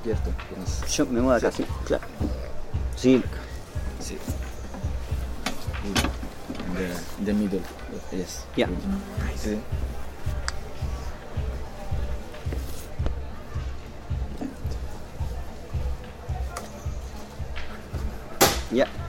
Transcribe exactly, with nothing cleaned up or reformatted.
¿cierto? Tienes- Yo me muevo acá, sí, claro. Sí, Sí. In the, in the middle. Yes. Yeah. Sí. yeah.